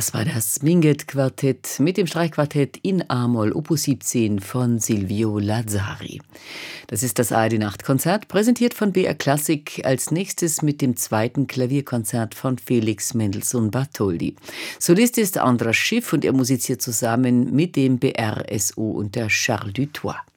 Das war das Minget-Quartett mit dem Streichquartett in A-Moll Opus 17 von Silvio Lazzari. Das ist das ARD-Nachtkonzert, präsentiert von BR Klassik, als nächstes mit dem zweiten Klavierkonzert von Felix Mendelssohn Bartholdy. Solist ist Andras Schiff und er musiziert zusammen mit dem BR SO und der Charles Dutoit.